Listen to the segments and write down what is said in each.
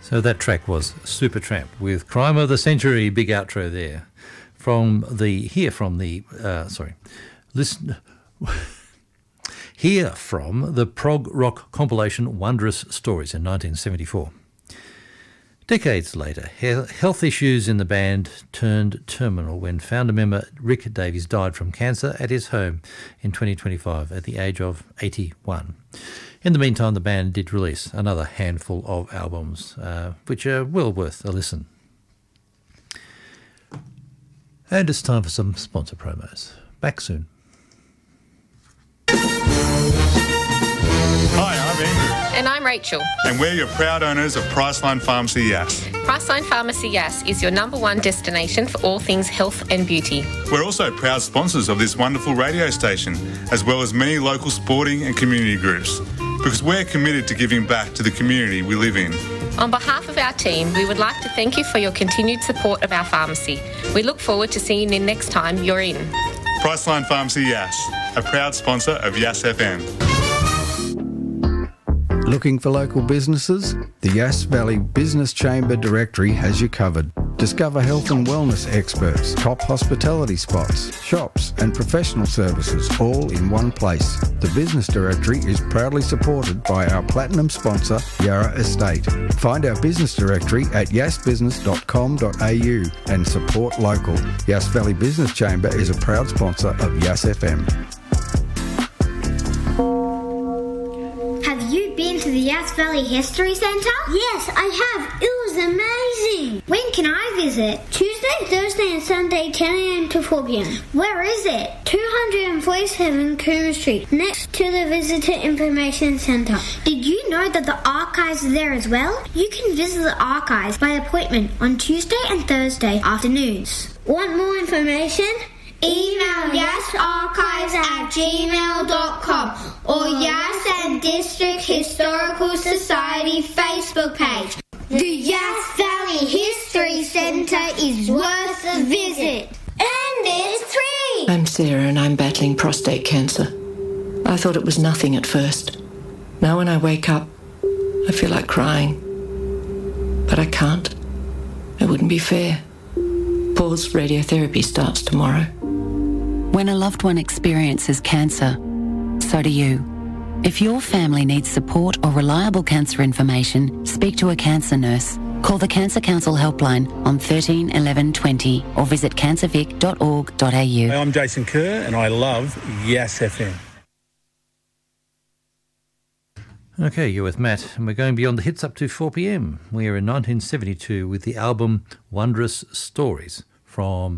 So that track was Supertramp with Crime of the Century, big outro there. Hear from the prog rock compilation Wondrous Stories in 1974. Decades later, health issues in the band turned terminal when founder member Rick Davies died from cancer at his home in 2025 at the age of 81. In the meantime, the band did release another handful of albums, which are well worth a listen. And it's time for some sponsor promos. Back soon. Hi, I'm Andrew. And I'm Rachel. And we're your proud owners of Priceline Pharmacy Yass. Priceline Pharmacy Yass is your #1 destination for all things health and beauty. We're also proud sponsors of this wonderful radio station, as well as many local sporting and community groups, because we're committed to giving back to the community we live in. On behalf of our team, we would like to thank you for your continued support of our pharmacy. We look forward to seeing you next time you're in. Priceline Pharmacy Yass, a proud sponsor of Yass FM. Looking for local businesses? The Yass Valley Business Chamber Directory has you covered. Discover health and wellness experts, top hospitality spots, shops and professional services all in one place. The Business Directory is proudly supported by our platinum sponsor, Yarra Estate. Find our business directory at yassbusiness.com.au and support local. Yass Valley Business Chamber is a proud sponsor of Yass FM. To the Yass Valley History Centre? Yes, I have. It was amazing. When can I visit? Tuesday, Thursday and Sunday, 10 a.m. to 4 p.m. Where is it? 247 Coombe Street, next to the Visitor Information Centre. Did you know that the archives are there as well? You can visit the archives by appointment on Tuesday and Thursday afternoons. Want more information? Email yassarchives@gmail.com or Yass and District Historical Society Facebook page. The Yass Valley History Centre is worth a visit. And it's free! I'm Sarah and I'm battling prostate cancer. I thought it was nothing at first. Now when I wake up, I feel like crying. But I can't. It wouldn't be fair. Paul's radiotherapy starts tomorrow. When a loved one experiences cancer, so do you. If your family needs support or reliable cancer information, speak to a cancer nurse. Call the Cancer Council helpline on 13 11 20 or visit cancervic.org.au. Hi, I'm Jason Kerr and I love Yass FM. Okay, you're with Matt, and we're going beyond the hits up to 4 p.m. We are in 1972 with the album Wondrous Stories from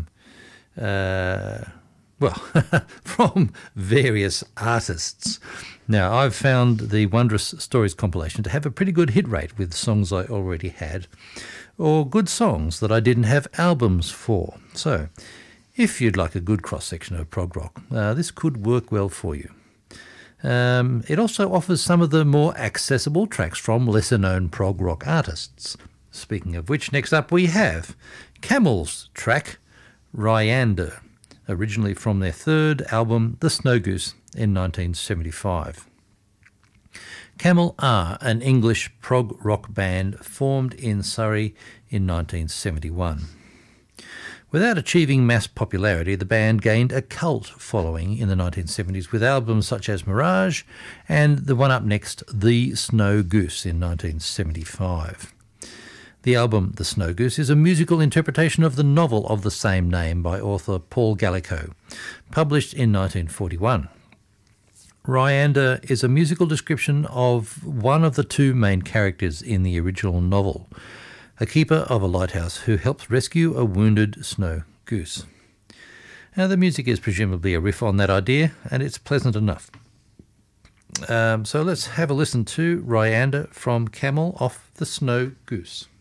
from various artists. Now, I've found the Wondrous Stories compilation to have a pretty good hit rate with songs I already had, or good songs that I didn't have albums for. So, if you'd like a good cross-section of prog rock, this could work well for you. It also offers some of the more accessible tracks from lesser-known prog rock artists. Speaking of which, next up we have Camel's track, Ryander, originally from their third album, The Snow Goose, in 1975. Camel are an English prog rock band formed in Surrey in 1971. Without achieving mass popularity, the band gained a cult following in the 1970s with albums such as Mirage and the one up next, The Snow Goose, in 1975. The album The Snow Goose is a musical interpretation of the novel of the same name by author Paul Gallico, published in 1941. Ryander is a musical description of one of the two main characters in the original novel, a keeper of a lighthouse who helps rescue a wounded snow goose. Now, the music is presumably a riff on that idea, and it's pleasant enough. So let's have a listen to Ryander from Camel off The Snow Goose.